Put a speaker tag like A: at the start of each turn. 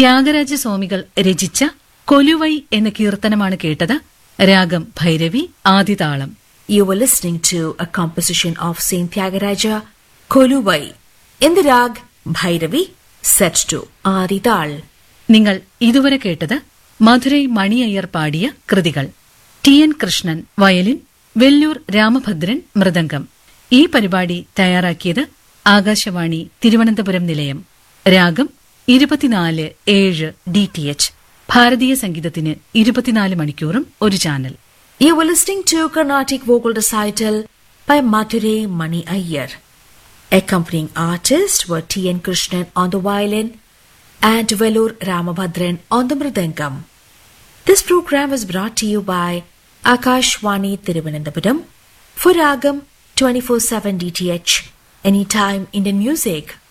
A: ത്യാഗരാജസ്വാമികൾ രചിച്ച കൊലുവൈ എന്ന കീർത്തനമാണ് കേട്ടത്. രാഗം Bhairavi, ആദിതാളം.
B: You were listening to a composition of Saint Tyagaraja, Koluvai, in the rag Bhairavi, set to Adital.
A: നിങ്ങൾ ഇതുവരെ കേട്ടത് മധുരൈ മണി അയ്യർ പാടിയ കൃതികൾ. T N Krishnan violin, Vellore Ramabhadran mridangam. ഈ പരിപാടി തയ്യാറാക്കിയത് ആകാശവാണി തിരുവനന്തപുരം നിലയം. രാഗം 24/7 DTH. ഭാരതീയ സംഗീതത്തിന് 24 മണിക്കൂറും ഒരു channel.
B: You were listening to Carnatic Vocal Recital by Madurai Mani Iyer. Accompanying artists were T. N. Krishnan on the violin and Vellur Ramabhadran on the mridangam. This program was brought to you by Akashvani Thiruvananthapuram for Ragam 24/7 DTH, anytime Indian music.